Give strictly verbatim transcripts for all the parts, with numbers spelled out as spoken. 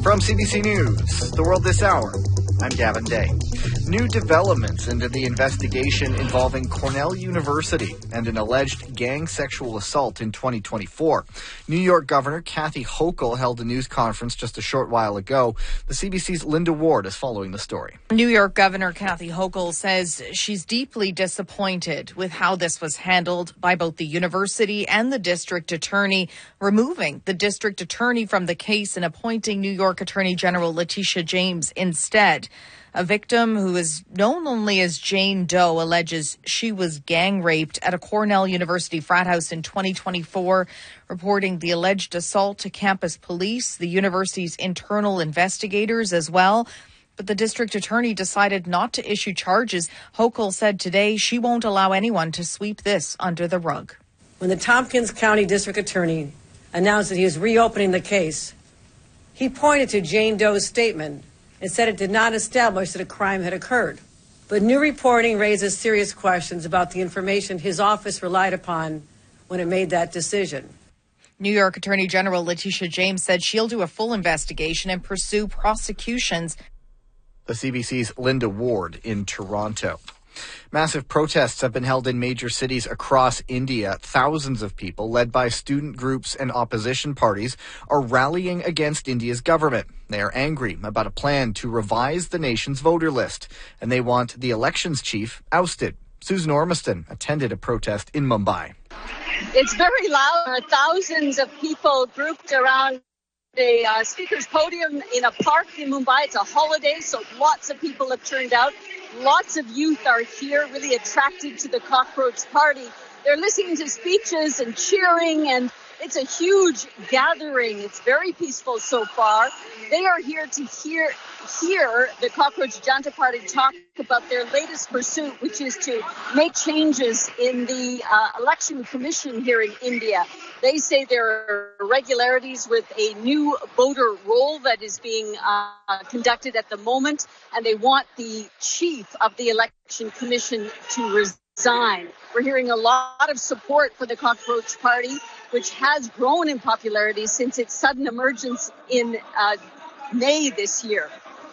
From C B C News, The World This Hour, I'm Gavin Day. New developments into the investigation involving Cornell University and an alleged gang sexual assault in twenty twenty-four. New York Governor Kathy Hochul held a news conference just a short while ago. The C B C's Linda Ward is following the story. New York Governor Kathy Hochul says she's deeply disappointed with how this was handled by both the university and the district attorney, removing the district attorney from the case and appointing New York Attorney General Letitia James instead. A victim who is known only as Jane Doe alleges she was gang raped at a Cornell University frat house in twenty twenty-four, reporting the alleged assault to campus police, the university's internal investigators as well. But the district attorney decided not to issue charges. Hochul said today she won't allow anyone to sweep this under the rug. When the Tompkins County District Attorney announced that he was reopening the case, he pointed to Jane Doe's statement and said it did not establish that a crime had occurred. But new reporting raises serious questions about the information his office relied upon when it made that decision. New York Attorney General Letitia James said she'll do a full investigation and pursue prosecutions. The C B C's Linda Ward in Toronto. Massive protests have been held in major cities across India. Thousands of people, led by student groups and opposition parties, are rallying against India's government. They are angry about a plan to revise the nation's voter list, and they want the elections chief ousted. Susan Ormiston attended a protest in Mumbai. It's very loud. There are thousands of people grouped around the uh, speaker's podium in a park in Mumbai. It's a holiday, so lots of people have turned out. Lots of youth are here, really attracted to the Cockroach Party. They're listening to speeches and cheering, and it's a huge gathering. It's very peaceful so far. They are here to hear hear the Cockroach Janta Party talk about their latest pursuit, which is to make changes in the uh, election commission here in India. They say there are irregularities with a new voter roll that is being uh, conducted at the moment, and they want the chief of the election commission to resign. We're hearing a lot of support for the Cockroach Party, which has grown in popularity since its sudden emergence in uh, May this year.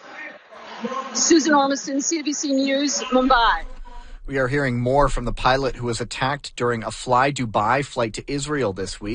Susan Ormiston, C B C News, Mumbai. We are hearing more from the pilot who was attacked during a Fly Dubai flight to Israel this week.